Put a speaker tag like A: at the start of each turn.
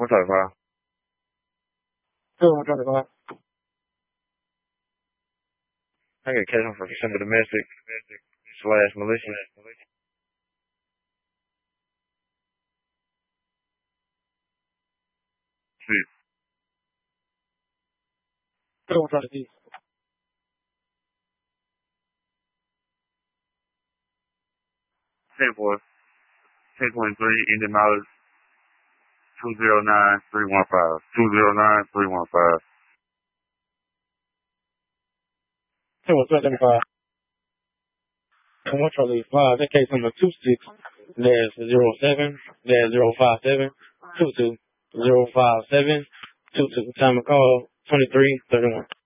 A: 135.
B: Still 135.
A: I got a case on for December domestic / militia.
B: Still 136.
A: 10-4, 1023, Indian mileage 209315. 209315.
B: Still 135. And 135. That case number 26-07-057-057-22. 057-22. Time of call 2331.